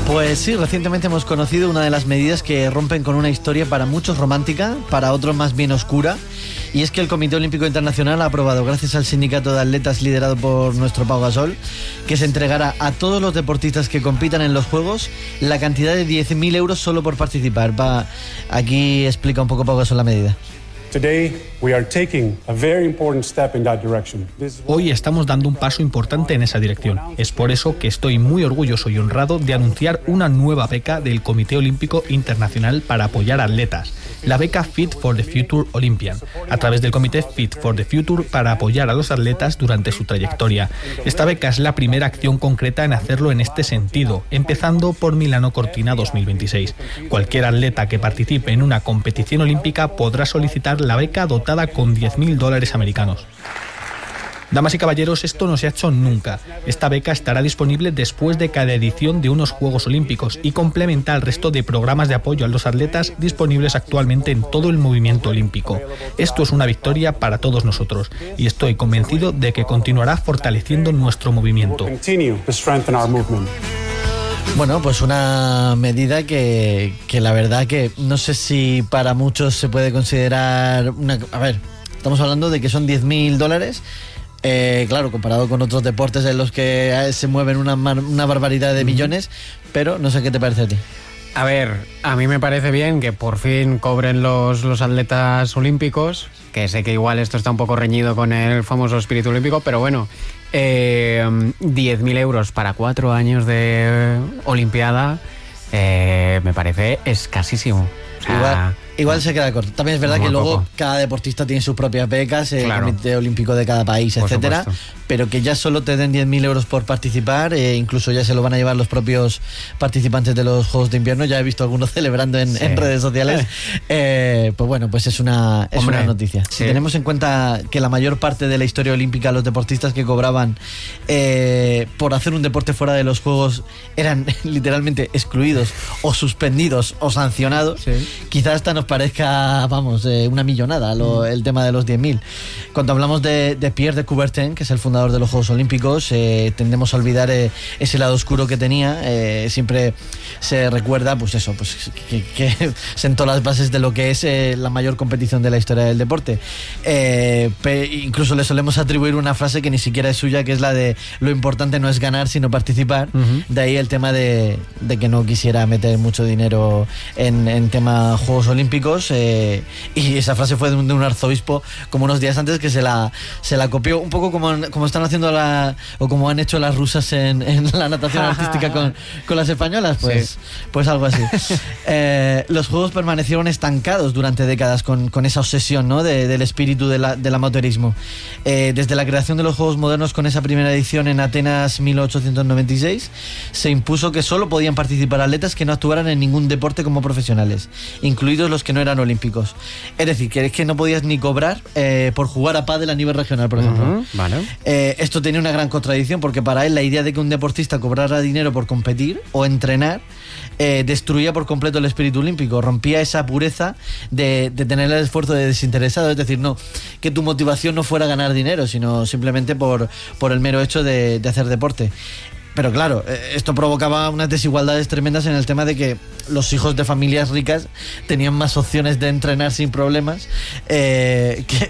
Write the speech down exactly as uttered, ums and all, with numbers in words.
Pues sí, recientemente hemos conocido una de las medidas que rompen con una historia para muchos romántica, para otros más bien oscura, y es que el Comité Olímpico Internacional ha aprobado, gracias al sindicato de atletas liderado por nuestro Pau Gasol, que se entregará a todos los deportistas que compitan en los Juegos la cantidad de diez mil euros solo por participar. Va, aquí explica un poco Pau Gasol la medida. Hoy estamos dando un paso importante en esa dirección. Es por eso que estoy muy orgulloso y honrado de anunciar una nueva beca del Comité Olímpico Internacional para apoyar a atletas, la beca Fit for the Future Olympian, a través del Comité Fit for the Future para apoyar a los atletas durante su trayectoria. Esta beca es la primera acción concreta en hacerlo en este sentido, empezando por Milano Cortina dos mil veintiséis. Cualquier atleta que participe en una competición olímpica podrá solicitar la beca dotada con diez mil dólares americanos. Damas y caballeros, esto no se ha hecho nunca. Esta beca estará disponible después de cada edición de unos Juegos Olímpicos y complementa al resto de programas de apoyo a los atletas disponibles actualmente en todo el movimiento olímpico. Esto es una victoria para todos nosotros y estoy convencido de que continuará fortaleciendo nuestro movimiento. Bueno, pues una medida que, que la verdad que no sé si para muchos se puede considerar una... A ver, estamos hablando de que son diez mil dólares, eh, claro, comparado con otros deportes en los que se mueven una, una barbaridad de millones, pero no sé qué te parece a ti. A ver, a mí me parece bien que por fin cobren los, los atletas olímpicos, que sé que igual esto está un poco reñido con el famoso espíritu olímpico, pero bueno, eh, diez mil euros para cuatro años de Olimpiada eh, me parece escasísimo. O sea, igual, igual se queda corto. También es verdad que luego poco. Cada deportista tiene sus propias becas, el claro. Comité Olímpico de cada país, por etcétera. Supuesto. Pero que ya solo te den diez mil euros por participar, eh, incluso ya se lo van a llevar los propios participantes de los Juegos de Invierno. Ya he visto algunos celebrando en, sí. en redes sociales. Eh, pues bueno, pues es una, es una noticia. Sí. Si tenemos en cuenta que la mayor parte de la historia olímpica, los deportistas que cobraban eh, por hacer un deporte fuera de los Juegos eran literalmente excluidos o suspendidos o sancionados, sí. quizás hasta nos parezca, vamos, eh, una millonada lo, mm. el tema de los diez mil. Cuando hablamos de, de Pierre de Coubertin, que es el fundador de los Juegos Olímpicos, eh, tendemos a olvidar eh, ese lado oscuro que tenía. Eh, siempre se recuerda, pues eso, pues que, que sentó las bases de lo que es eh, la mayor competición de la historia del deporte. Eh, pe, incluso le solemos atribuir una frase que ni siquiera es suya, que es la de lo importante no es ganar, sino participar. Uh-huh. De ahí el tema de, de que no quisiera meter mucho dinero en, en tema Juegos Olímpicos. Eh, y esa frase fue de un, de un arzobispo como unos días antes, que se la, se la copió un poco como, como están haciendo la, o como han hecho las rusas en, en la natación artística con, con las españolas, pues, sí. pues algo así. Eh, los Juegos permanecieron estancados durante décadas con, con esa obsesión, ¿no? de, del espíritu de la, del amateurismo. Eh, desde la creación de los Juegos modernos, con esa primera edición en Atenas mil ochocientos noventa y seis, se impuso que solo podían participar atletas que no actuaran en ningún deporte como profesionales, incluidos los que no eran olímpicos. Es decir, que es que no podías ni cobrar eh, por jugar a pádel a nivel regional, por ejemplo. Uh-huh, vale. Eh, esto tenía una gran contradicción, porque para él la idea de que un deportista cobrara dinero por competir o entrenar eh, destruía por completo el espíritu olímpico, rompía esa pureza de, de tener el esfuerzo de desinteresado, es decir, no que tu motivación no fuera ganar dinero, sino simplemente por, por el mero hecho de, de hacer deporte. Pero claro, esto provocaba unas desigualdades tremendas en el tema de que los hijos de familias ricas tenían más opciones de entrenar sin problemas eh, que,